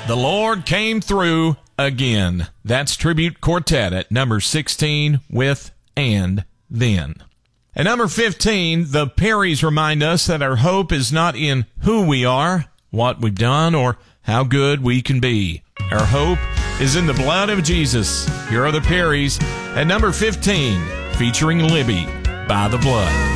The Lord came through again. That's Tribute Quartet at number 16 with And Then. At number 15, the Perrys remind us that our hope is not in who we are, what we've done, or how good we can be. Our hope is in the blood of Jesus. Here are the Perrys at number 15, featuring Libby, By the Blood.